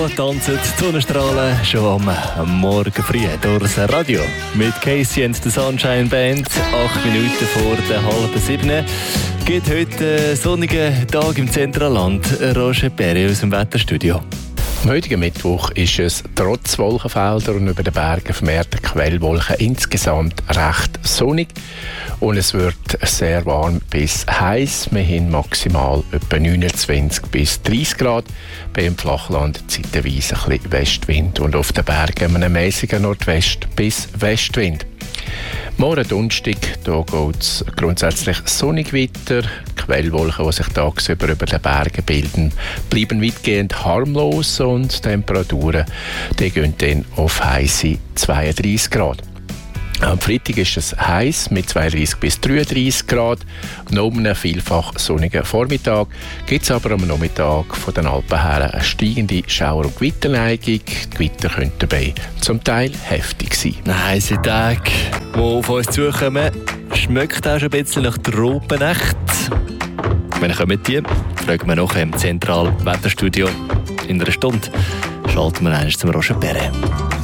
so tanzen die Sonnenstrahlen schon am Morgen früh durchs Radio. Mit Casey and the Sunshine Band, 8 Minuten vor der 6:30. Geht heute einen sonnigen Tag im Zentralland. Roger Perry aus dem Wetterstudio. Am heutigen Mittwoch ist es trotz Wolkenfelder und über den Bergen vermehrte Quellwolken insgesamt recht sonnig. Und es wird sehr warm bis heiß. Wir haben maximal etwa 29 bis 30 Grad. Beim Flachland zeitweise ein bisschen Westwind. Und auf den Bergen einen mäßigen Nordwest- bis Westwind. Morgen Donnerstag, da geht es grundsätzlich sonnig weiter. Die Quellwolken, die sich tagsüber über den Bergen bilden, bleiben weitgehend harmlos und die Temperaturen die gehen dann auf heisse 32 Grad. Am Freitag ist es heiß mit 32 bis 33 Grad. Noch einem vielfach sonnigen Vormittag gibt es aber am Nachmittag von den Alpen her eine steigende Schauer- und Gewitterneigung. Die Gewitter können dabei zum Teil heftig sein. Heiße Tage, die auf uns zukommen, schmeckt auch schon ein bisschen nach der Tropennacht. Wenn kommen die, fragen wir nachher im Zentralwetterstudio. In einer Stunde schalten wir einmal zum Roger Perry.